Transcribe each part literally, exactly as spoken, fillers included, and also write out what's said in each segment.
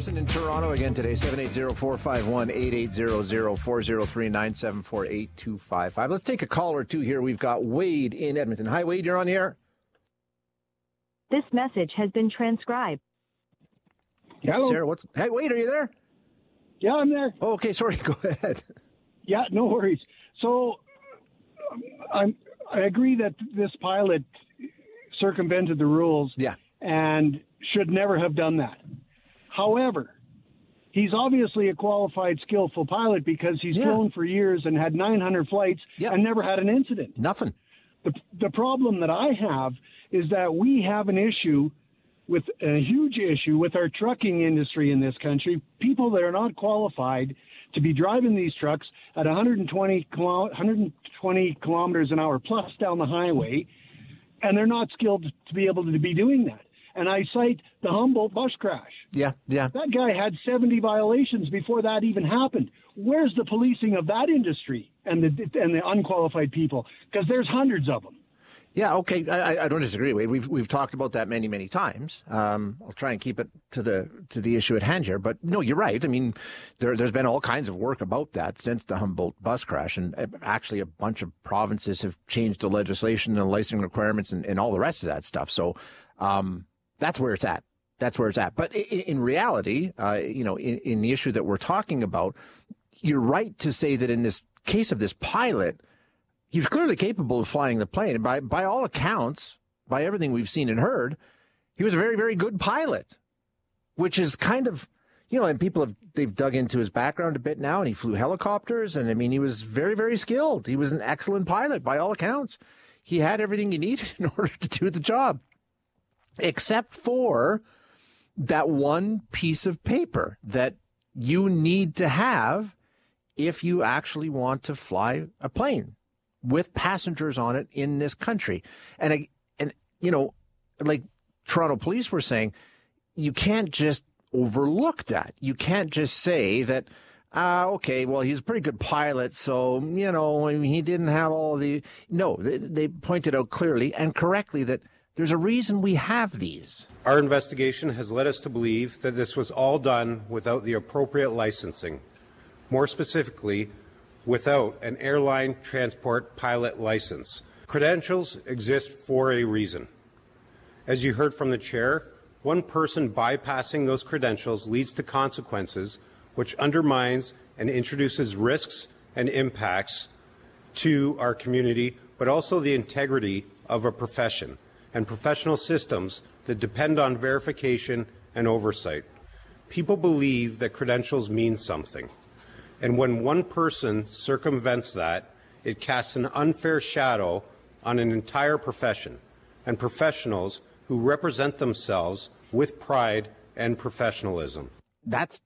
Carson in Toronto again today, seven eight zero, four five one, eight eight zero zero, four zero three, nine seven four, eight two five five. Let's take a call or two here. We've got Wade in Edmonton. Hi, Wade, you're on the air. This message has been transcribed. Hello. Sarah, what's... Hey, Wade, are you there? Yeah, I'm there. Oh, okay, sorry, go ahead. Yeah, no worries. So um, I'm, I agree that this pilot circumvented the rules Yeah. and should never have done that. However, he's obviously a qualified, skillful pilot because he's Yeah. flown for years and had nine hundred flights Yeah. and never had an incident. Nothing. The, the problem that I have is that we have an issue with a huge issue with our trucking industry in this country, people that are not qualified to be driving these trucks at one hundred twenty, kilo, one hundred twenty kilometers an hour plus down the highway, and they're not skilled to be able to be doing that. And I cite the Humboldt bus crash. Yeah, yeah. That guy had seventy violations before that even happened. Where's the policing of that industry and the and the unqualified people? Because there's hundreds of them. Yeah, okay. I, I don't disagree, Wade. We've we've talked about that many, many times. Um, I'll try and keep it to the to the issue at hand here. But no, you're right. I mean, there there's been all kinds of work about that since the Humboldt bus crash, and actually a bunch of provinces have changed the legislation and licensing requirements and, and all the rest of that stuff. So um, that's where it's at. That's where it's at. But in, in reality, uh, you know, in, in the issue that we're talking about, you're right to say that in this case of this pilot, he was clearly capable of flying the plane. And by, by all accounts, by everything we've seen and heard, he was a very, very good pilot, which is kind of, you know, and people have, they've dug into his background a bit now, and he flew helicopters. And I mean, he was very, very skilled. He was an excellent pilot by all accounts. He had everything he needed in order to do the job, except for that one piece of paper that you need to have if you actually want to fly a plane with passengers on it in this country. And, I, and you know, like Toronto police were saying, you can't just overlook that. You can't just say that, ah, okay, well, he's a pretty good pilot, so, you know, I mean, he didn't have all the... No, they, they pointed out clearly and correctly that there's a reason we have these. Our investigation has led us to believe that this was all done without the appropriate licensing. More specifically, without an airline transport pilot license. Credentials exist for a reason. As you heard from the chair, one person bypassing those credentials leads to consequences which undermines and introduces risks and impacts to our community, but also the integrity of a profession and professional systems that depend on verification and oversight. People believe that credentials mean something. And when one person circumvents that, it casts an unfair shadow on an entire profession and professionals who represent themselves with pride and professionalism. That's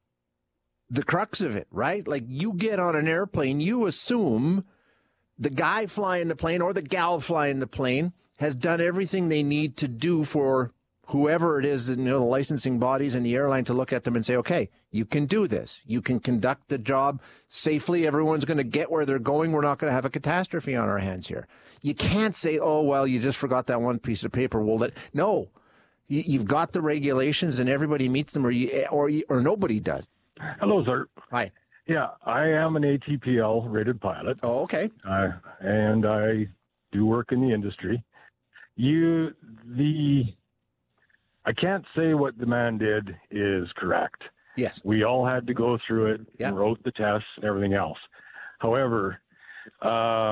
the crux of it, right? Like, you get on an airplane, you assume the guy flying the plane or the gal flying the plane has done everything they need to do for whoever it is, you know, the licensing bodies and the airline, to look at them and say, okay, you can do this. You can conduct the job safely. Everyone's going to get where they're going. We're not going to have a catastrophe on our hands here. You can't say, oh, well, you just forgot that one piece of paper. Well, that, no, you, you've got the regulations and everybody meets them, or you, or you, or nobody does. Hello, sir. Hi. Yeah, I am an A T P L rated pilot. Oh, okay. Uh, and I do work in the industry. You, the, I can't say what the man did is correct. Yes. We all had to go through it, yeah. and wrote the tests and everything else. However, uh,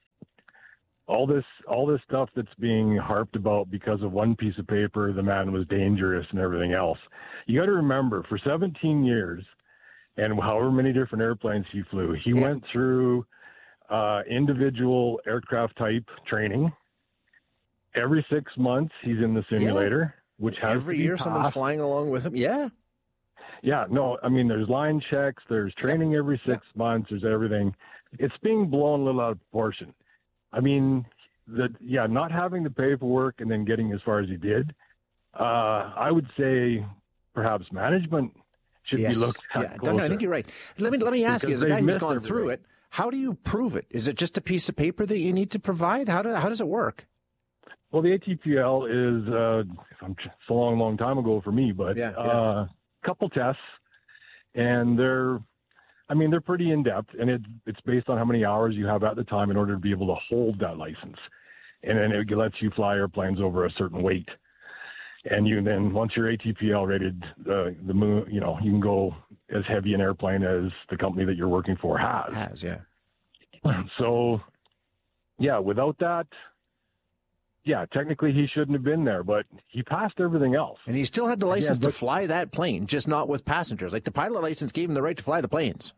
all this all this stuff that's being harped about because of one piece of paper, the man was dangerous and everything else. You got to remember, for seventeen years, and however many different airplanes he flew, he yeah. went through uh, individual aircraft type training. Every six months, he's in the simulator, yeah. which has every to be year passed. Someone's flying along with him. Yeah. Yeah, no, I mean, there's line checks, there's training every six yeah. months, there's everything. It's being blown a little out of proportion. I mean, the yeah, not having the paperwork and then getting as far as he did, uh, I would say perhaps management should yes. be looked at yeah. closer. I think you're right. Let me let me ask because you, as a guy who's gone everything. through it, how do you prove it? Is it just a piece of paper that you need to provide? How do how does it work? Well, the A T P L is uh, it's a long, long time ago for me, but yeah, yeah. Uh, couple tests, and they're, I mean, they're pretty in-depth, and it, it's based on how many hours you have at the time in order to be able to hold that license. And then it lets you fly airplanes over a certain weight. And you then, once you're A T P L rated, uh, the moon, you know, you can go as heavy an airplane as the company that you're working for has. Has, yeah. So, yeah, without that, yeah, technically he shouldn't have been there, but he passed everything else. And he still had the license yeah, but, to fly that plane, just not with passengers. Like the pilot license gave him the right to fly the planes.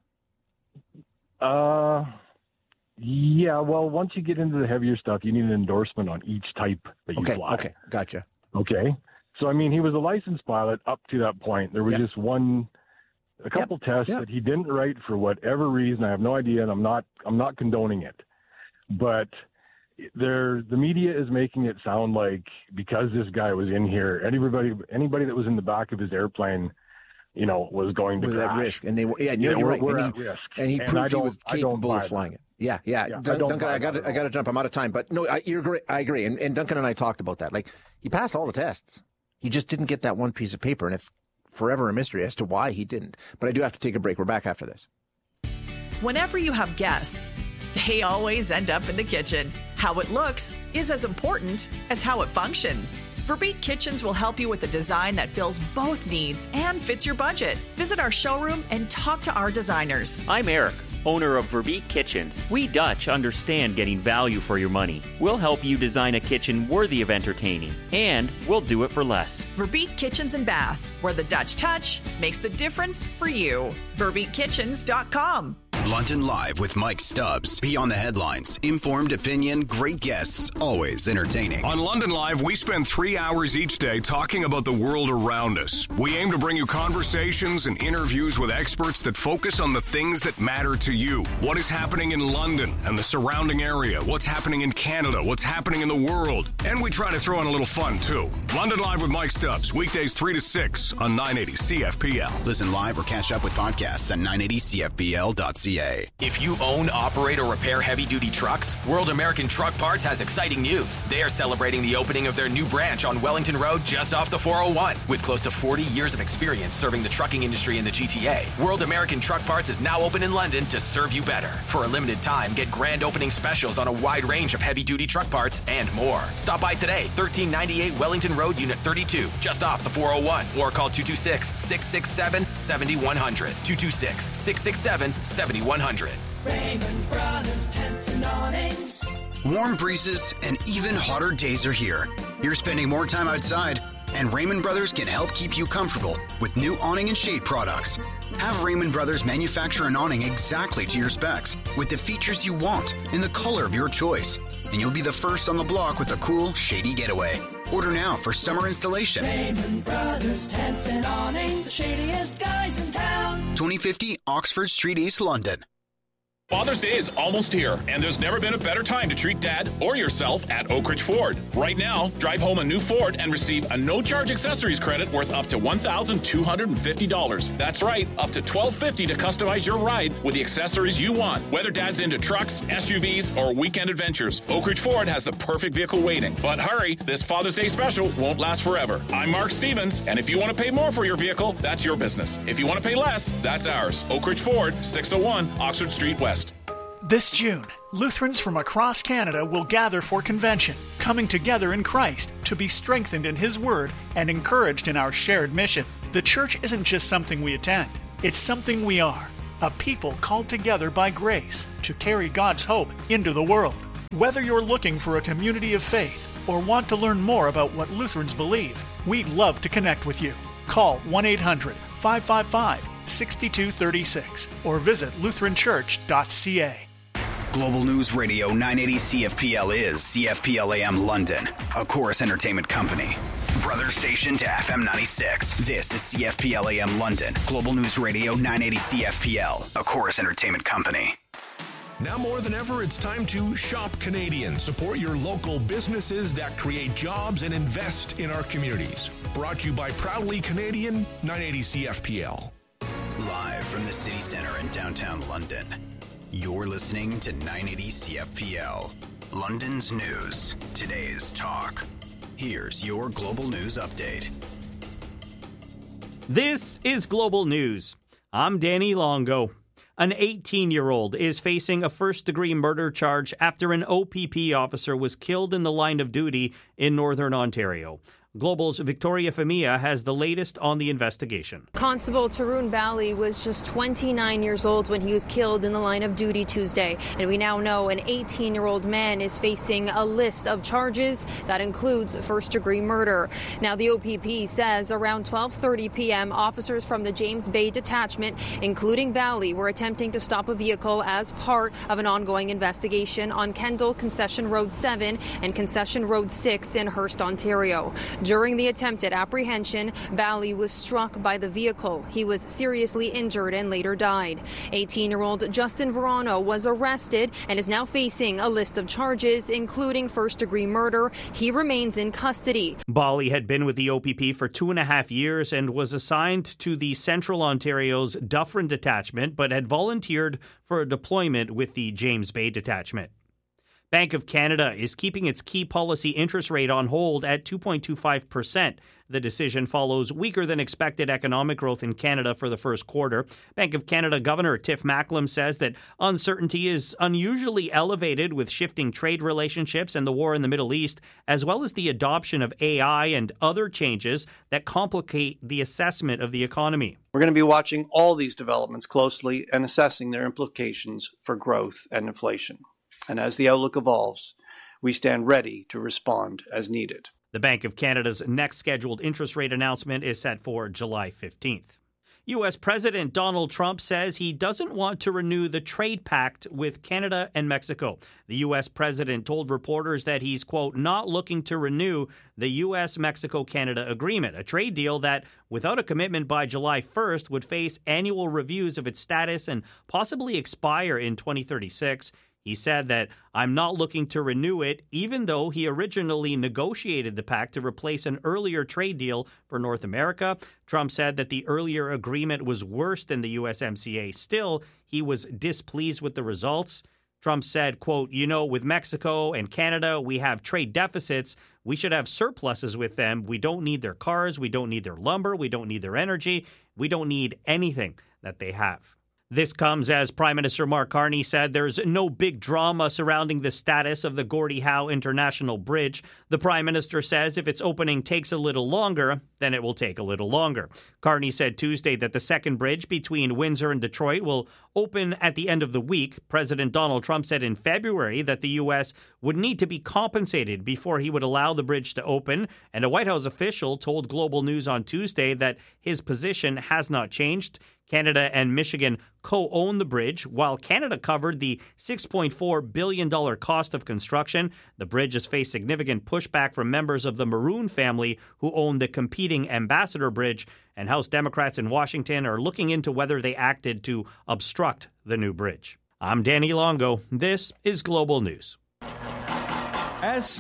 Uh, yeah, well, once you get into the heavier stuff, you need an endorsement on each type that you okay, fly. Okay, gotcha. Okay. So, I mean, he was a licensed pilot up to that point. There was yep. just one, a couple yep. tests yep. that he didn't write for whatever reason. I have no idea, and I'm not, I'm not condoning it. But there, the media is making it sound like because this guy was in here, anybody, anybody that was in the back of his airplane, you know, was going to was crash. at risk, and they were, yeah, you you're, know, you're we're, right. We're and at he, risk, and he and proved he was capable of that. flying it. Yeah, yeah. yeah Dun- I Duncan, I got, I got to jump. I'm out of time, but no, I, you're great. I agree, and, and Duncan and I talked about that. Like he passed all the tests. He just didn't get that one piece of paper, and it's forever a mystery as to why he didn't. But I do have to take a break. We're back after this. Whenever you have guests, they always end up in the kitchen. How it looks is as important as how it functions. Verbeek Kitchens will help you with a design that fills both needs and fits your budget. Visit our showroom and talk to our designers. I'm Eric, owner of Verbeek Kitchens. We Dutch understand getting value for your money. We'll help you design a kitchen worthy of entertaining, and we'll do it for less. Verbeek Kitchens and Bath, where the Dutch touch makes the difference for you. Verbeek Kitchens dot com. London Live with Mike Stubbs. Beyond the headlines, informed opinion, great guests, always entertaining. On London Live, we spend three hours each day talking about the world around us. We aim to bring you conversations and interviews with experts that focus on the things that matter to you. What is happening in London and the surrounding area? What's happening in Canada? What's happening in the world? And we try to throw in a little fun, too. London Live with Mike Stubbs, weekdays three to six on nine eighty C F P L. Listen live or catch up with podcasts at nine eighty C F P L dot C A. If you own, operate, or repair heavy-duty trucks, World American Truck Parts has exciting news. They are celebrating the opening of their new branch on Wellington Road just off the four oh one. With close to forty years of experience serving the trucking industry in the G T A, World American Truck Parts is now open in London to serve you better. For a limited time, get grand opening specials on a wide range of heavy-duty truck parts and more. Stop by today, thirteen ninety-eight Wellington Road, Unit thirty-two, just off the four oh one, or call two two six, six six seven, seven one zero zero, two two six, six six seven, seven one zero zero. Raymond Brothers Tents and Awnings. Warm breezes and even hotter days are here. You're spending more time outside, and Raymond Brothers can help keep you comfortable with new awning and shade products. Have Raymond Brothers manufacture an awning exactly to your specs with the features you want in the color of your choice, and you'll be the first on the block with a cool, shady getaway. Order now for summer installation. Raymond Brothers Tents and Awnings, the shadiest guys in town. twenty fifty Oxford Street, East London. Father's Day is almost here, and there's never been a better time to treat Dad or yourself at Oak Ridge Ford. Right now, drive home a new Ford and receive a no-charge accessories credit worth up to one thousand two hundred fifty dollars. That's right, up to twelve fifty to customize your ride with the accessories you want. Whether Dad's into trucks, S U Vs, or weekend adventures, Oak Ridge Ford has the perfect vehicle waiting. But hurry, this Father's Day special won't last forever. I'm Mark Stevens, and if you want to pay more for your vehicle, that's your business. If you want to pay less, that's ours. Oak Ridge Ford, six oh one Oxford Street West. This June, Lutherans from across Canada will gather for convention, coming together in Christ to be strengthened in His Word and encouraged in our shared mission. The church isn't just something we attend, it's something we are, a people called together by grace to carry God's hope into the world. Whether you're looking for a community of faith or want to learn more about what Lutherans believe, we'd love to connect with you. Call one eight hundred, five five five, six two three six or visit lutheran church dot c a. Global News Radio nine eighty C F P L is C F P L A M London, a Chorus Entertainment company. Brother station to F M ninety-six. This is C F P L A M London. Global News Radio nine eighty C F P L, a Chorus Entertainment company. Now more than ever, it's time to shop Canadian. Support your local businesses that create jobs and invest in our communities. Brought to you by Proudly Canadian, nine eighty C F P L. Live from the City Centre in downtown London. You're listening to nine eighty C F P L, London's news, today's talk. Here's your global news update. This is Global News. I'm Danny Longo. An eighteen-year-old is facing a first-degree murder charge after an O P P officer was killed in the line of duty in Northern Ontario. Global's Victoria Femia has the latest on the investigation. Constable Tarun Bali was just twenty-nine years old when he was killed in the line of duty Tuesday. And we now know an eighteen-year-old man is facing a list of charges that includes first-degree murder. Now, the O P P says around twelve thirty p.m., officers from the James Bay Detachment, including Bali, were attempting to stop a vehicle as part of an ongoing investigation on Kendall Concession Road seven and Concession Road six in Hearst, Ontario. During the attempted apprehension, Bali was struck by the vehicle. He was seriously injured and later died. eighteen-year-old Justin Verano was arrested and is now facing a list of charges, including first-degree murder. He remains in custody. Bali had been with the O P P for two and a half years and was assigned to the Central Ontario's Dufferin Detachment, but had volunteered for a deployment with the James Bay Detachment. Bank of Canada is keeping its key policy interest rate on hold at two point two five percent. The decision follows weaker than expected economic growth in Canada for the first quarter. Bank of Canada Governor Tiff Macklem says that uncertainty is unusually elevated with shifting trade relationships and the war in the Middle East, as well as the adoption of A I and other changes that complicate the assessment of the economy. We're going to be watching all these developments closely and assessing their implications for growth and inflation. And as the outlook evolves, we stand ready to respond as needed. The Bank of Canada's next scheduled interest rate announcement is set for July fifteenth. U S President Donald Trump says he doesn't want to renew the trade pact with Canada and Mexico. The U S president told reporters that he's, quote, not looking to renew the U S Mexico Canada agreement, a trade deal that, without a commitment by July first, would face annual reviews of its status and possibly expire in twenty thirty-six. He said that I'm not looking to renew it, even though he originally negotiated the pact to replace an earlier trade deal for North America. Trump said that the earlier agreement was worse than the U S M C A. Still, he was displeased with the results. Trump said, quote, you know, with Mexico and Canada, we have trade deficits. We should have surpluses with them. We don't need their cars. We don't need their lumber. We don't need their energy. We don't need anything that they have. This comes as Prime Minister Mark Carney said there's no big drama surrounding the status of the Gordie Howe International Bridge. The Prime Minister says if its opening takes a little longer, then it will take a little longer. Carney said Tuesday that the second bridge between Windsor and Detroit will open at the end of the week. President Donald Trump said in February that the U S would need to be compensated before he would allow the bridge to open. And a White House official told Global News on Tuesday that his position has not changed. Canada and Michigan co-own the bridge. While Canada covered the six point four billion dollars cost of construction, the bridge has faced significant pushback from members of the Maroon family who own the competing Ambassador Bridge, and House Democrats in Washington are looking into whether they acted to obstruct the new bridge. I'm Danny Longo. This is Global News. S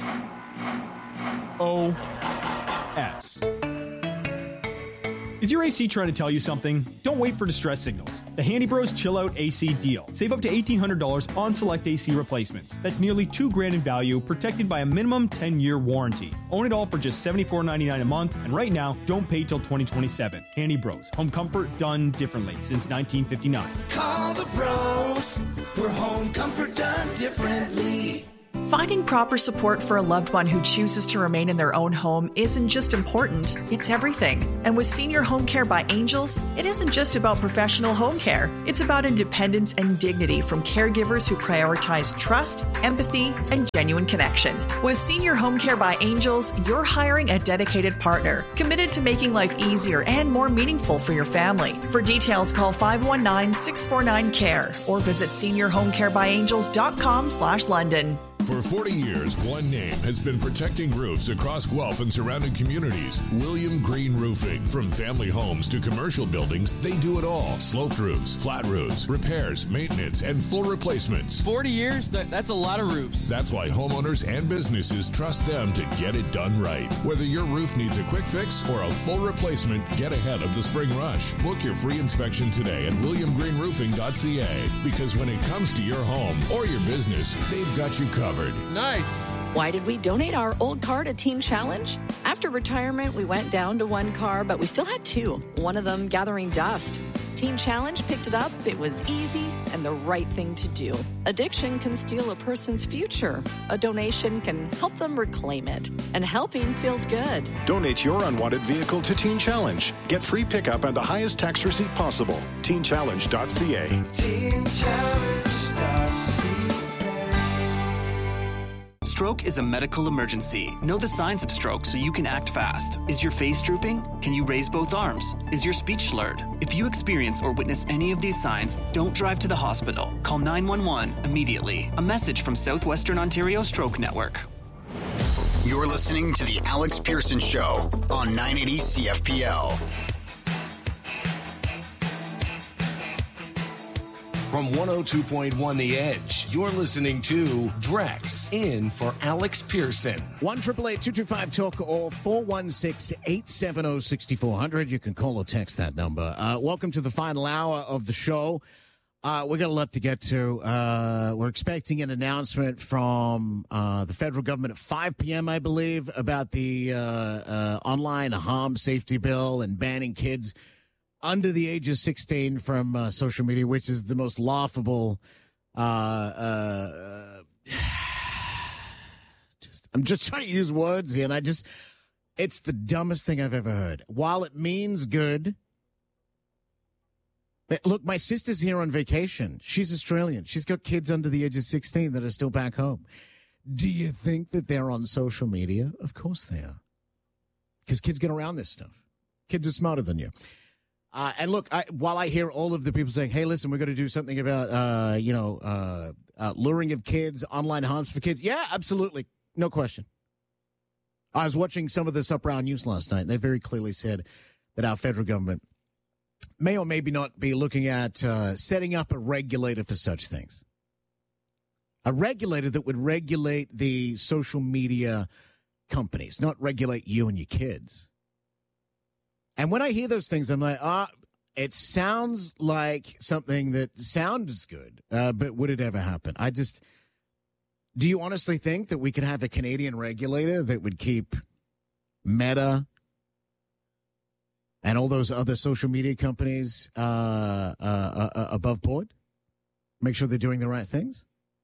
O S. Is your A C trying to tell you something? Don't wait for distress signals. The Handy Bros Chill Out A C deal. Save up to eighteen hundred dollars on select A C replacements. That's nearly two grand in value, protected by a minimum ten-year warranty. Own it all for just seventy-four ninety-nine a month, and right now, don't pay till twenty twenty-seven. Handy Bros. Home comfort done differently since nineteen fifty-nine. Call the bros for home comfort done differently. Finding proper support for a loved one who chooses to remain in their own home isn't just important, it's everything. And with Senior Home Care by Angels, it isn't just about professional home care. It's about independence and dignity from caregivers who prioritize trust, empathy, and genuine connection. With Senior Home Care by Angels, you're hiring a dedicated partner, committed to making life easier and more meaningful for your family. For details, call five one nine, six four nine, C A R E or visit senior home care by angels dot com slash London. For forty years, one name has been protecting roofs across Guelph and surrounding communities. William Green Roofing. From family homes to commercial buildings, they do it all. Sloped roofs, flat roofs, repairs, maintenance, and full replacements. forty years? That, that's a lot of roofs. That's why homeowners and businesses trust them to get it done right. Whether your roof needs a quick fix or a full replacement, get ahead of the spring rush. Book your free inspection today at william green roofing dot c a, because when it comes to your home or your business, they've got you covered. Nice. Why did we donate our old car to Teen Challenge? After retirement, we went down to one car, but we still had two, one of them gathering dust. Teen Challenge picked it up, it was easy, and the right thing to do. Addiction can steal a person's future. A donation can help them reclaim it. And helping feels good. Donate your unwanted vehicle to Teen Challenge. Get free pickup and the highest tax receipt possible. teen challenge dot c a. teen challenge dot c a. Stroke is a medical emergency. Know the signs of stroke so you can act fast. Is your face drooping? Can you raise both arms? Is your speech slurred? If you experience or witness any of these signs, don't drive to the hospital. Call nine one one immediately. A message from Southwestern Ontario Stroke Network. You're listening to The Alex Pearson Show on nine eighty C F P L. From one oh two point one The Edge, you're listening to Drex in for Alex Pearson. one eight eight eight, two two five, talk or four one six, eight seven zero, six four zero zero. You can call or text that number. Uh, welcome to the final hour of the show. Uh, we got a lot to get to. Uh, we're expecting an announcement from uh, the federal government at five p.m., I believe, about the uh, uh, online harm safety bill and banning kids under the age of sixteen from uh, social media, which is the most laughable. Uh, uh, just, I'm just trying to use words here, and I just, it's the dumbest thing I've ever heard. While it means good, look, my sister's here on vacation. She's Australian. She's got kids under the age of sixteen that are still back home. Do you think that they're on social media? Of course they are. Because kids get around this stuff. Kids are smarter than you. Uh, and look, I, while I hear all of the people saying, hey, listen, we're going to do something about, uh, you know, uh, uh, luring of kids, online harms for kids. Yeah, absolutely. No question. I was watching some of this Up Round News last night, and they very clearly said that our federal government may or maybe not be looking at uh, setting up a regulator for such things. A regulator that would regulate the social media companies, not regulate you and your kids. And when I hear those things, I'm like, ah, it sounds like something that sounds good, uh, but would it ever happen? I just, do you honestly think that we could have a Canadian regulator that would keep Meta and all those other social media companies uh, uh, uh, above board? Make sure they're doing the right things?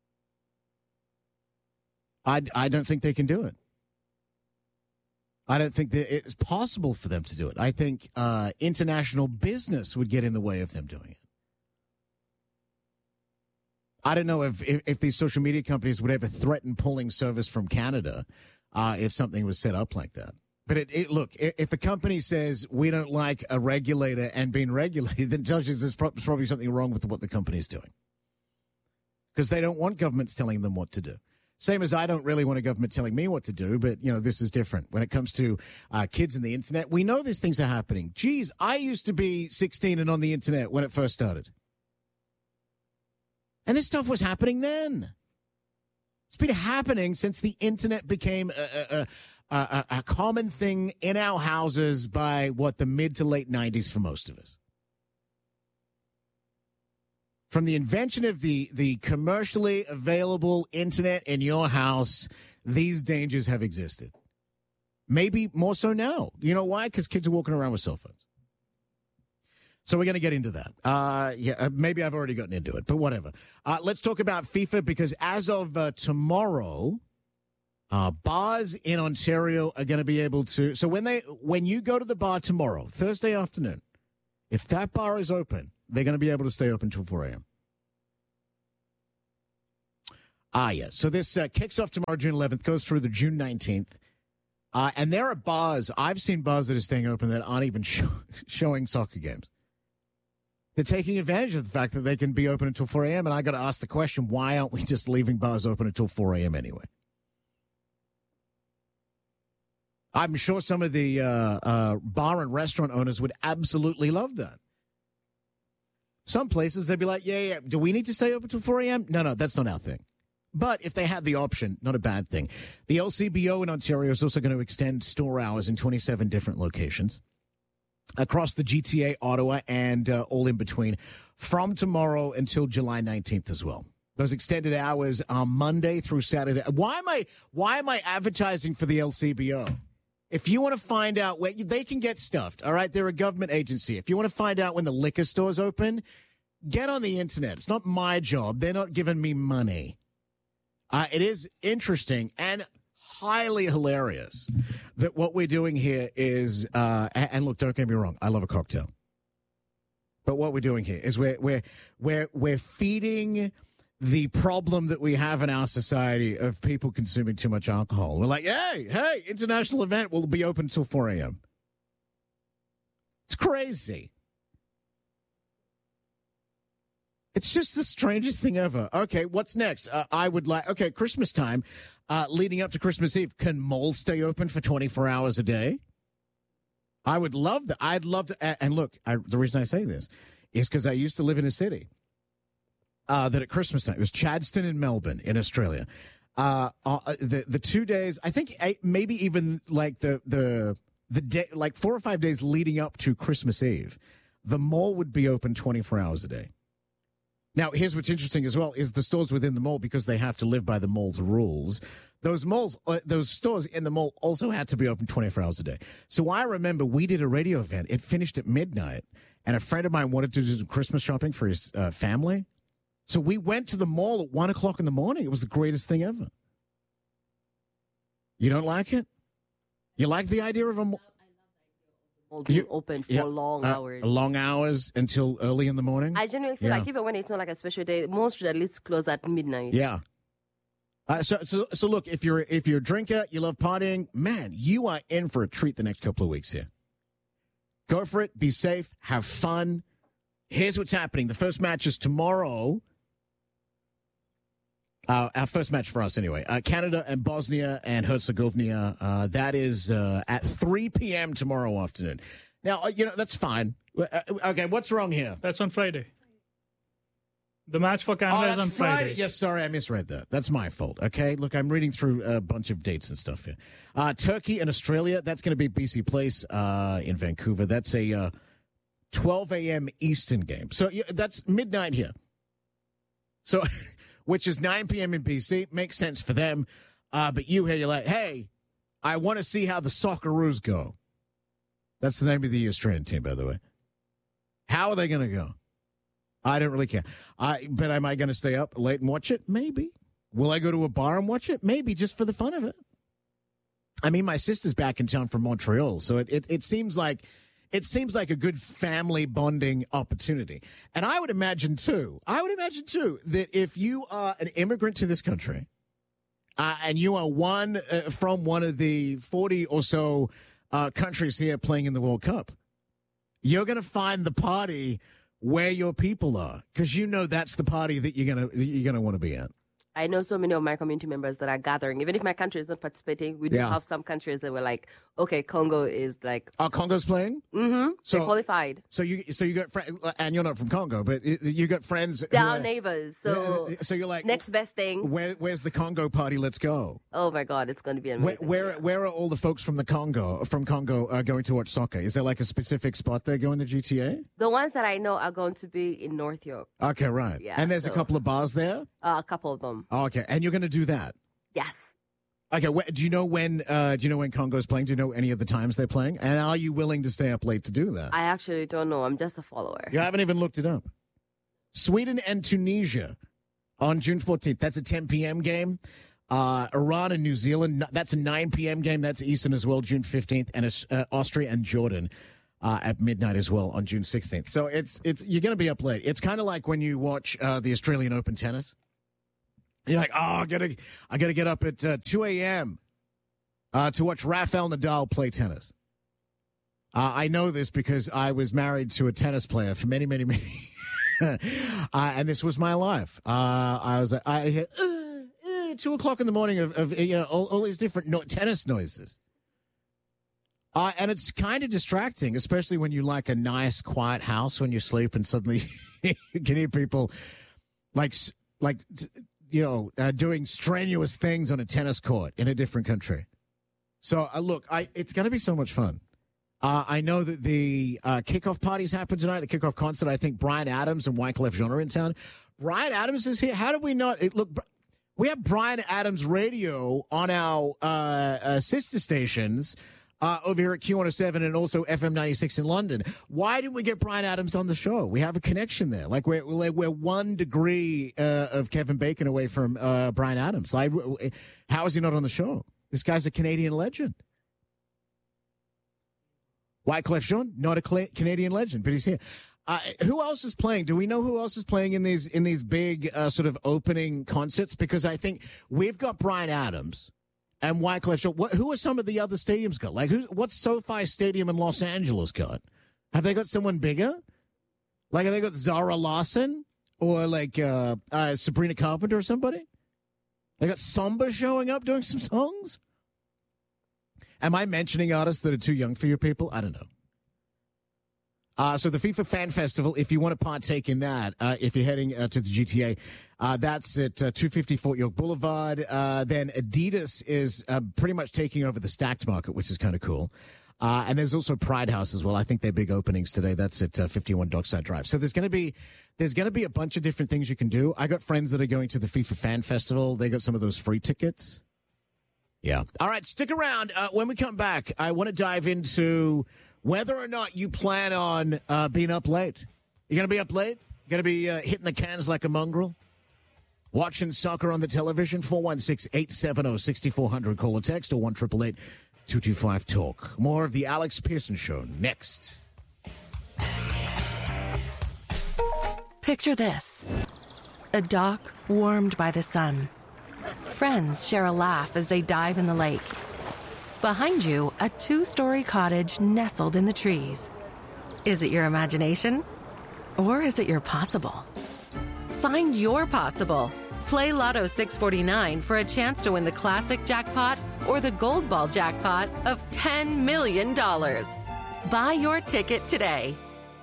I, I don't think they can do it. I don't think that it's possible for them to do it. I think uh, international business would get in the way of them doing it. I don't know if, if, if these social media companies would ever threaten pulling service from Canada uh, if something was set up like that. But it, it, look, if a company says we don't like a regulator and being regulated, then it tells you there's probably something wrong with what the company is doing. Because they don't want governments telling them what to do. Same as I don't really want a government telling me what to do, but, you know, this is different. When it comes to uh, kids and the internet, we know these things are happening. Geez, I used to be sixteen and on the internet when it first started. And this stuff was happening then. It's been happening since the internet became a, a, a, a common thing in our houses by, what, the mid to late nineties for most of us. From the invention of the, the commercially available internet in your house, these dangers have existed. Maybe more so now. You know why? Because kids are walking around with cell phones. So we're going to get into that. Uh, yeah, maybe I've already gotten into it, but whatever. Uh, let's talk about FIFA, because as of uh, tomorrow, uh, bars in Ontario are going to be able to. So when they when you go to the bar tomorrow, Thursday afternoon, if that bar is open, they're going to be able to stay open until four a.m. Ah, yeah. So this uh, kicks off tomorrow, June eleventh, goes through the June nineteenth. Uh, and there are bars, I've seen bars that are staying open that aren't even show, showing soccer games. They're taking advantage of the fact that they can be open until four a.m. And I got to ask the question, why aren't we just leaving bars open until four a.m. anyway? I'm sure some of the uh, uh, bar and restaurant owners would absolutely love that. Some places, they'd be like, yeah, yeah, do we need to stay open till four a.m.? No, no, that's not our thing. But if they had the option, not a bad thing. The L C B O in Ontario is also going to extend store hours in twenty-seven different locations across the G T A, Ottawa, and uh, all in between from tomorrow until July nineteenth as well. Those extended hours are Monday through Saturday. Why am I why am I advertising for the L C B O? If you want to find out where they can get stuffed, all right, they're a government agency. If you want to find out when the liquor store's open, get on the internet. It's not my job. They're not giving me money. Uh, it is interesting and highly hilarious that what we're doing here is, uh, and look, don't get me wrong, I love a cocktail. But what we're doing here is we're we're we're we're feeding the problem that we have in our society of people consuming too much alcohol. We're like, hey, hey, international event will be open until four a.m. It's crazy. It's just the strangest thing ever. Okay, what's next? Uh, I would like, okay, Christmas time, uh, leading up to Christmas Eve. Can malls stay open for twenty-four hours a day? I would love that. I'd love to. And look, I, the reason I say this is because I used to live in a city uh, that at Christmas time, it was Chadstone in Melbourne in Australia. Uh, uh, the the two days, I think maybe even like the the the day, like four or five days leading up to Christmas Eve, the mall would be open twenty-four hours a day. Now, here's what's interesting as well is the stores within the mall, because they have to live by the mall's rules. Those malls, uh, those stores in the mall also had to be open twenty-four hours a day. So I remember we did a radio event. It finished at midnight, and a friend of mine wanted to do some Christmas shopping for his uh, family. So we went to the mall at one o'clock in the morning. It was the greatest thing ever. You don't like it? You like the idea of a mall? You, open for yeah, long uh, hours. Long hours until early in the morning? I generally feel yeah. like even when it's not like a special day, most should at least close at midnight. Yeah. Uh, so, so, so look, if you're if you're a drinker, you love partying, man, you are in for a treat the next couple of weeks here. Go for it. Be safe. Have fun. Here's what's happening. The first match is tomorrow. Uh, our first match for us, anyway. Uh, Canada and Bosnia and Herzegovina. Uh, that is uh, at three p.m. tomorrow afternoon. Now, uh, you know, that's fine. Uh, okay, what's wrong here? That's on Friday. The match for Canada oh, is on Friday. Friday. Yes, sorry, I misread that. That's my fault. Okay, look, I'm reading through a bunch of dates and stuff here. Uh, Turkey and Australia, that's going to be B C Place uh, in Vancouver. That's a uh, twelve a.m. Eastern game. So yeah, that's midnight here. So, which is nine p.m. in B C. Makes sense for them. Uh, but you here, you're like, hey, I want to see how the Socceroos go. That's the name of the Australian team, by the way. How are they going to go? I don't really care. I but am I going to stay up late and watch it? Maybe. Will I go to a bar and watch it? Maybe, just for the fun of it. I mean, my sister's back in town from Montreal, so it, it, it seems like it seems like a good family bonding opportunity. And I would imagine too, I would imagine too, that if you are an immigrant to this country, uh, and you are one uh, from one of the forty or so uh, countries here playing in the World Cup, you're going to find the party where your people are, because you know that's the party that you're gonna you're gonna want to be at. I know so many of my community members that are gathering. Even if my country is not participating, we do Yeah. have some countries that were like, okay, Congo is like... Oh, Congo's playing? Mm-hmm. So- They qualified. So you so you got friends, and you're not from Congo, but you got friends. They're who our are- neighbors. So, so you're like, next best thing. Where, where's the Congo party? Let's go. Oh my God, it's going to be Where amazing. where, where are all the folks from the Congo from Congo uh, going to watch soccer? Is there like a specific spot they go in the G T A? The ones that I know are going to be in North York. Okay, right. Yeah, and there's so- a couple of bars there. Uh, a couple of them. Oh, okay, and you're going to do that. Yes. Okay, wh- do you know when? Uh, do you know when Congo's playing? Do you know any of the times they're playing? And are you willing to stay up late to do that? I actually don't know. I'm just a follower. You haven't even looked it up. Sweden and Tunisia on June fourteenth. That's a ten p.m. game. Uh, Iran and New Zealand. That's a nine p.m. game. That's Eastern as well, June fifteenth. And uh, Austria and Jordan uh, at midnight as well on June sixteenth. So it's it's you're going to be up late. It's kind of like when you watch uh, the Australian Open tennis. You're like, oh, I gotta, I gotta get up at uh, two a.m. Uh, to watch Rafael Nadal play tennis. Uh, I know this because I was married to a tennis player for many, many, many. uh, and this was my life. Uh, I was, I had uh, uh, two o'clock in the morning of, of you know, all, all these different no- tennis noises. Uh, and it's kind of distracting, especially when you like a nice, quiet house when you sleep and suddenly you can hear people like, like, you know, uh, doing strenuous things on a tennis court in a different country. So, uh, look, I it's going to be so much fun. Uh, I know that the uh, kickoff parties happen tonight, the kickoff concert. I think Bryan Adams and Wyclef Jean are in town. Bryan Adams is here. How did we not? It, look, we have Bryan Adams Radio on our uh, uh, sister stations uh, over here at Q one oh seven and also F M ninety-six in London. Why didn't we get Bryan Adams on the show? We have a connection there. Like we're we're one degree uh, of Kevin Bacon away from uh, Bryan Adams. Like, how is he not on the show? This guy's a Canadian legend. Wyclef Jean, not a Canadian legend, but he's here. Uh, who else is playing? Do we know who else is playing in these in these big uh, sort of opening concerts? Because I think we've got Bryan Adams and Wyclef Jean. What, who are some of the other stadiums got? Like, who's, what's SoFi Stadium in Los Angeles got? Have they got someone bigger? Like, have they got Zara Larson or like uh, uh, Sabrina Carpenter or somebody? They got Samba showing up doing some songs? Am I mentioning artists that are too young for you people? I don't know. Uh, so the FIFA Fan Festival, if you want to partake in that, uh, if you're heading uh, to the G T A, uh, that's at uh, two fifty Fort York Boulevard. Uh, then Adidas is uh, pretty much taking over the Stacked Market, which is kind of cool. Uh, and there's also Pride House as well. I think they're big openings today. That's at uh, fifty-one Dockside Drive. So there's going to be there's going to be a bunch of different things you can do. I got friends that are going to the FIFA Fan Festival. They got some of those free tickets. Yeah. All right, stick around. Uh, when we come back, I want to dive into whether or not you plan on uh, being up late. You going to be up late? You going to be uh, hitting the cans like a mongrel? Watching soccer on the television? four one six, eight seven zero, six four zero zero. Call or text or one eight eight eight, two two five, talk. More of the Alex Pearson Show next. Picture this. A dock warmed by the sun. Friends share a laugh as they dive in the lake. Behind you, a two-story cottage nestled in the trees. Is it your imagination? Or is it your possible? Find your possible. Play Lotto six forty-nine for a chance to win the classic jackpot or the gold ball jackpot of ten million dollars. Buy your ticket today.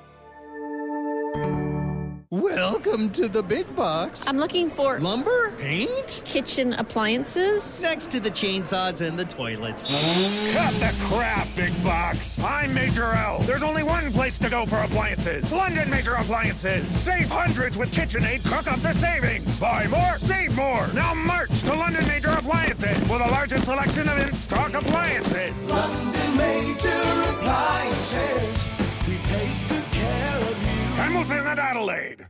Welcome to the big box. I'm looking for lumber, paint, kitchen appliances. Next to the chainsaws and the toilets. Cut the crap, big box. I'm Major L. There's only one place to go for appliances. London Major Appliances. Save hundreds with KitchenAid. Cook up the savings. Buy more, save more. Now march to London Major Appliances with the largest selection of in-stock appliances. London Major Appliances. We take good care of you. Hamilton and Adelaide.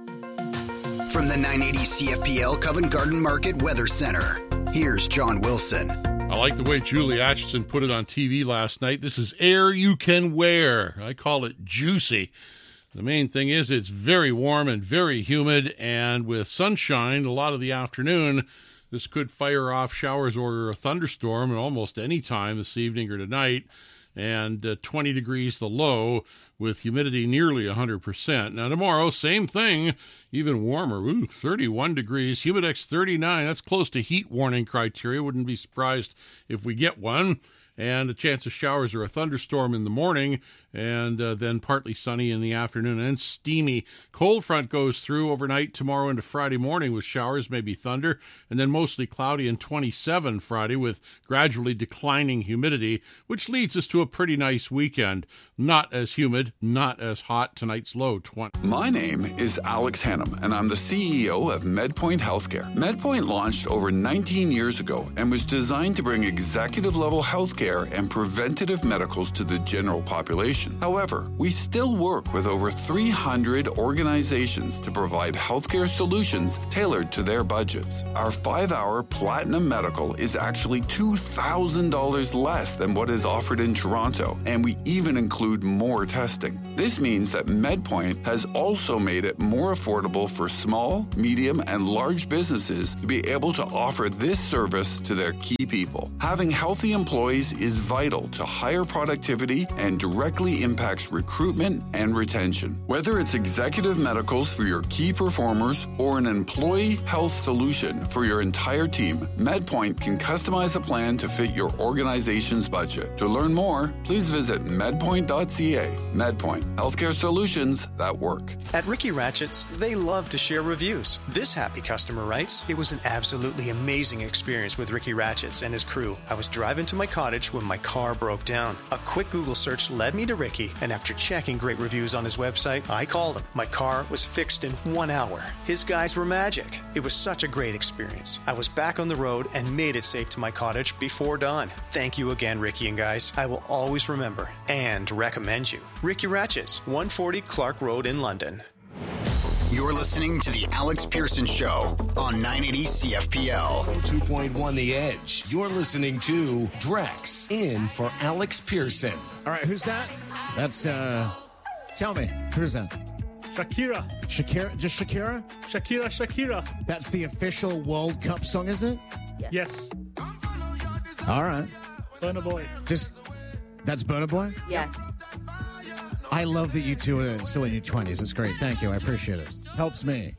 From the nine eighty C F P L Covent Garden Market Weather Center, here's John Wilson. I like the way Julie Acheson put it on T V last night. This is air you can wear. I call it juicy. The main thing is it's very warm and very humid, and with sunshine a lot of the afternoon, this could fire off showers or a thunderstorm at almost any time this evening or tonight, and uh, twenty degrees the low, with humidity nearly one hundred percent. Now tomorrow, same thing, even warmer. Ooh, thirty-one degrees, Humidex thirty-nine. That's close to heat warning criteria. Wouldn't be surprised if we get one. And a chance of showers or a thunderstorm in the morning, and uh, then partly sunny in the afternoon and steamy. Cold front goes through overnight tomorrow into Friday morning with showers, maybe thunder, and then mostly cloudy and twenty-seven Friday with gradually declining humidity, which leads us to a pretty nice weekend. Not as humid, not as hot. Tonight's low, twenty. My name is Alex Hannum, and I'm the C E O of MedPoint Healthcare. MedPoint launched over nineteen years ago and was designed to bring executive-level healthcare and preventative medicals to the general population. However, we still work with over three hundred organizations to provide healthcare solutions tailored to their budgets. Our five-hour Platinum Medical is actually two thousand dollars less than what is offered in Toronto, and we even include more testing. This means that MedPoint has also made it more affordable for small, medium, and large businesses to be able to offer this service to their key people. Having healthy employees is vital to higher productivity and directly impacts recruitment and retention. Whether it's executive medicals for your key performers or an employee health solution for your entire team, MedPoint can customize a plan to fit your organization's budget. To learn more, please visit medpoint dot c a. MedPoint, healthcare solutions that work. At Ricky Ratchets, they love to share reviews. This happy customer writes, "It was an absolutely amazing experience with Ricky Ratchets and his crew. I was driving to my cottage when my car broke down. A quick Google search led me to Ricky, and after checking great reviews on his website, I called him. My car was fixed in one hour. His guys were magic. It was such a great experience. I was back on the road and made it safe to my cottage before dawn. Thank you again, Ricky and guys. I will always remember and recommend you. Ricky Ratchets, one forty Clark Road in London." You're listening to The Alex Pearson Show on nine eighty C F P L. two point one The Edge. You're listening to Drex in for Alex Pearson. All right, who's that? That's, uh, tell me, who's that? Shakira. Shakira, just Shakira? Shakira, Shakira. That's the official World Cup song, is it? Yes. All right. Burna Boy. Just, that's Burna Boy? Yes. I love that you two are still in your twenties. It's great. Thank you. I appreciate it. Helps me.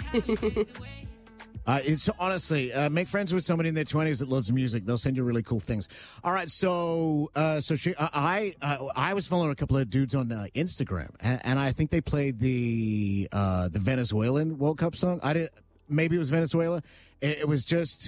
Uh, it's honestly, uh, make friends with somebody in their twenties that loves music. They'll send you really cool things. All right, so uh, so she, uh, I uh, I was following a couple of dudes on uh, Instagram, and, and I think they played the uh, the Venezuelan World Cup song. I didn't. Maybe it was Venezuela. It, it was just.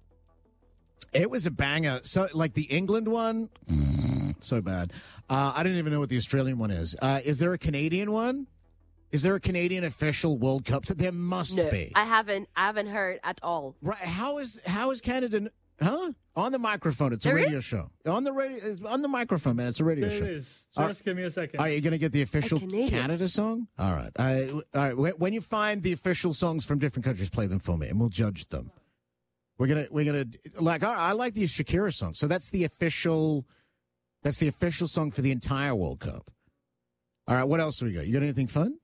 It was a banger. So like the England one, so bad. Uh, I didn't even know what the Australian one is. Uh, is there a Canadian one? Is there a Canadian official World Cup? There must No, be. I haven't. I haven't heard at all. Right? How is how is Canada? Huh? On the microphone. It's a There radio is? show. On the radio. It's on the microphone, man. It's a radio There show. it is. All Just give me a second. Are you going to get the official Canadian. Canada song? All right. I, all right. When- When you find the official songs from different countries, play them for me, and we'll judge them. We're gonna we're gonna like. all right, I like the Shakira song. So that's the official. That's the official song for the entire World Cup. All right. What else do we got? You got anything fun?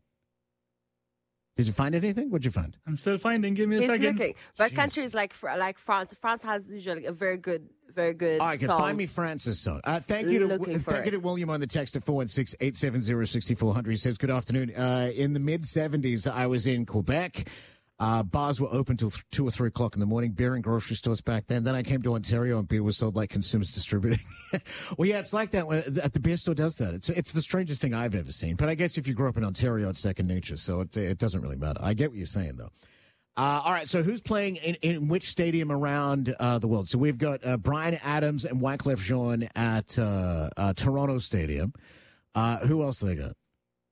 Did you find anything? What'd you find? I'm still finding. Give me a He's second. looking. But countries like Fr- like France, France has usually a very good, very good. All right, good. songs. Find me Francis song. Uh, thank you to Looking for thank you it. to William on the text at four one six, eight seven zero, six four zero zero. He says, "Good afternoon. Uh, in the mid seventies, I was in Quebec. Uh, bars were open till th- two or three o'clock in the morning. Beer and grocery stores back then. Then I came to Ontario, and beer was sold like consumers distributing. Well, yeah, it's like that when at the beer store does that. It's it's the strangest thing I've ever seen. But I guess if you grew up in Ontario, it's second nature, so it it doesn't really matter. I get what you're saying though." Uh, all right, so who's playing in, in which stadium around uh, the world? So we've got uh, Bryan Adams and Wyclef Jean at uh, uh, Toronto Stadium. Uh, who else do they got?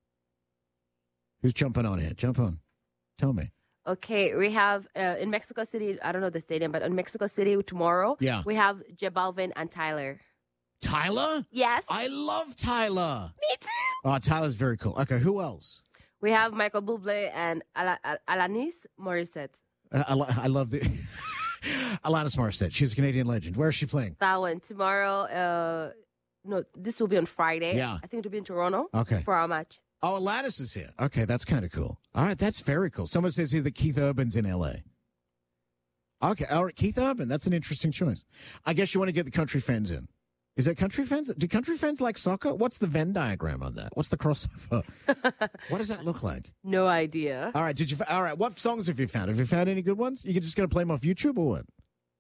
Who's jumping on here? Jump on. Tell me. Okay, we have uh, in Mexico City. I don't know the stadium, but in Mexico City tomorrow, Yeah. we have J Balvin and Tyler. Tyler? Yes, I love Tyler. me too. Oh, Tyler's very cool. Okay, who else? We have Michael Bublé and Ala- Al- Alanis Morissette. Uh, I, lo- I love the Alanis Morissette. She's a Canadian legend. Where is she playing? That one tomorrow. Uh, no, this will be on Friday. Yeah. I think it'll be in Toronto. Okay. For our match. Oh, Alanis is here. Okay, that's kind of cool. All right, that's very cool. Someone says here that Keith Urban's in L A. Okay, all right, Keith Urban. That's an interesting choice. I guess you want to get the country fans in. Is that country fans? Do country fans like soccer? What's the Venn diagram on that? What's the crossover? What does that look like? No idea. All right, did you? All right, what songs have you found? Have you found any good ones? You just gonna play them off YouTube or what?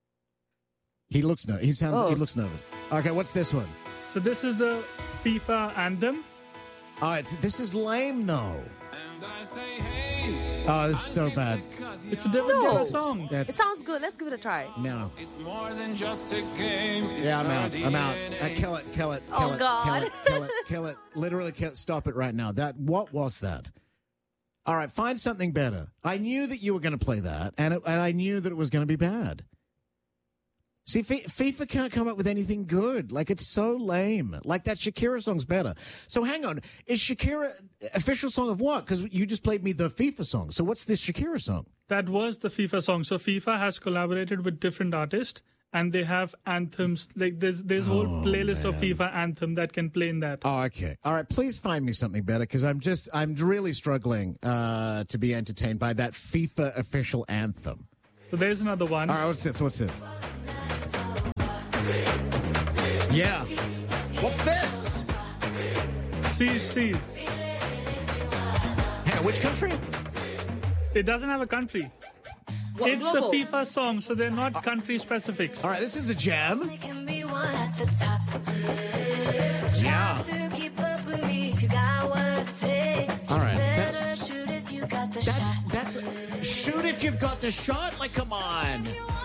He looks no. He sounds. Oh. He looks nervous. Okay, what's this one? So this is the FIFA anthem. Oh, it's this is lame though. Oh, this is so bad. It's a different No. Guetta song. That's It sounds good. Let's give it a try. no. It's more than just a game. Yeah, I'm out. I'm out. Uh, kill it. Kill it. Kill Oh, it. God. Kill it. Kill it. Kill it. Literally, kill, stop it right now. That. What was that? All right, find something better. I knew that you were going to play that, and it, and I knew that it was going to be bad. See, F- FIFA can't come up with anything good. Like, it's so lame. Like, that Shakira song's better. So, hang on. Is Shakira official song of what? Because you just played me the FIFA song. So, what's this Shakira song? That was the FIFA song. So FIFA has collaborated with different artists, and they have anthems. Like there's there's a whole Oh, playlist of FIFA anthem that can play in that. Oh, okay. All right. Please find me something better because I'm just, I'm really struggling uh, to be entertained by that FIFA official anthem. So there's another one. All right. What's this? What's this? Yeah. What's this? See, see. Hang on. Which country? It doesn't have a country. What, It's global? a FIFA song, so they're not country specifics. All right. This is a jam. Yeah. All right. That's shoot if you've got the shot. Like, come on.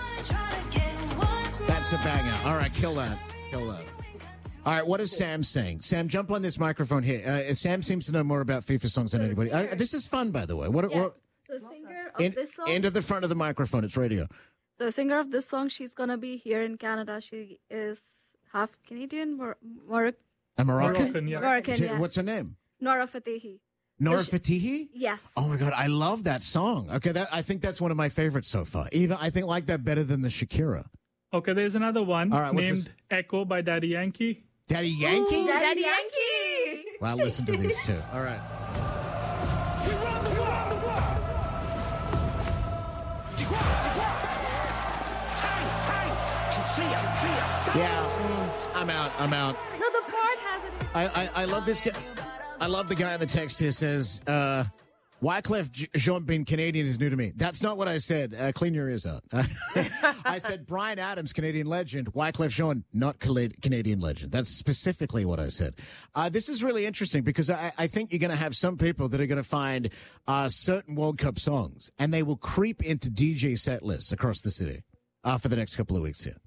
That's a banger. All right, kill that. Kill that. All right, what is Sam saying? Sam, jump on this microphone here. Uh, Sam seems to know more about FIFA songs than anybody. Uh, this is fun, by the way. What? Yeah. what The singer of in, this song. into the front of the microphone. It's radio. The singer of this song, she's gonna be here in Canada. She is half Canadian, Mor- Mor- A Moroccan? Moroccan, yeah. Moroccan, J- yeah. What's her name? Nora Fatehi. Nora So she- Fatihi? Yes. Oh my God, I love that song. Okay, that I think that's one of my favorites so far. Even I think like that better than the Shakira. Okay, there's another one All right, what's named this? Echo by Daddy Yankee. Daddy Yankee? Ooh, Daddy Yankee. Well, listen to these two. All right. Yeah, mm, I'm out. I'm out. No, the part has it. I, I, I love this guy. I love the guy on the text here says, uh, Wyclef Jean being Canadian is new to me. That's not what I said. Uh, clean your ears out. I said Bryan Adams, Canadian legend. Wyclef Jean, not Canadian legend. That's specifically what I said. Uh, this is really interesting because I, I think you're going to have some people that are going to find uh, certain World Cup songs and they will creep into D J set lists across the city uh, for the next couple of weeks here.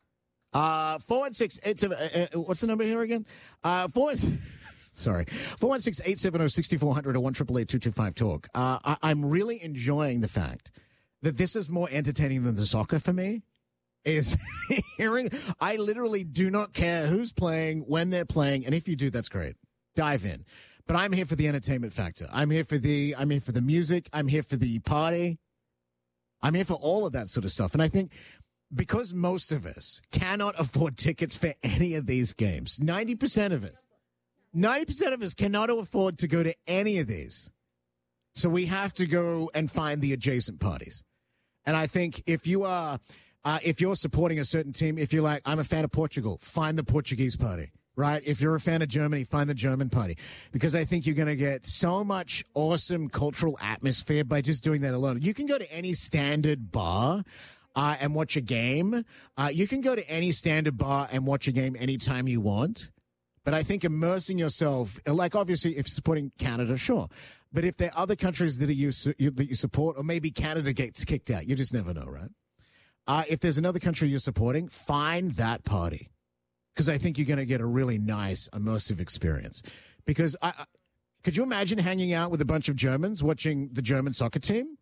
Uh, four one six, it's a, uh, what's the number here again? Uh, four, sorry, four one six, eight seven zero, six four zero zero or one eight eight eight, two two five, talk. Uh, I, I'm really enjoying the fact that this is more entertaining than the soccer for me. Is hearing, I literally do not care who's playing, when they're playing, and if you do, that's great. Dive in. But I'm here for the entertainment factor. I'm here for the, I'm here for the music. I'm here for the party. I'm here for all of that sort of stuff. And I think because most of us cannot afford tickets for any of these games, ninety percent of us, ninety percent of us cannot afford to go to any of these. So we have to go and find the adjacent parties. And I think if you are, uh, if you're supporting a certain team, if you're like, I'm a fan of Portugal, find the Portuguese party, right? If you're a fan of Germany, find the German party. Because I think you're going to get so much awesome cultural atmosphere by just doing that alone. You can go to any standard bar Uh, and watch a game. Uh, you can go to any standard bar and watch a game anytime you want. But I think immersing yourself, like obviously if you're supporting Canada, sure. But if there are other countries that, are you, you, that you support, or maybe Canada gets kicked out, you just never know, right? Uh, if there's another country you're supporting, find that party. Because I think you're going to get a really nice, immersive experience. Because I, I, could you imagine hanging out with a bunch of Germans watching the German soccer team?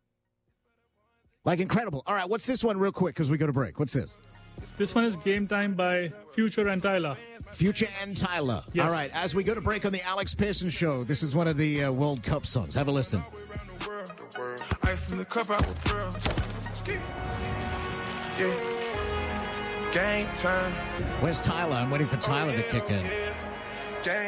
Like, incredible. All right, what's this one real quick because we got to break? What's this? This one is Game Time by Future and Tyler. Future and Tyler. Yes. All right, as we go to break on the Alex Pearson Show, this is one of the uh, World Cup songs. Have a listen. Ice in the cup out with pearl. Yeah. Game time. Where's Tyler? I'm waiting for Tyler to kick in.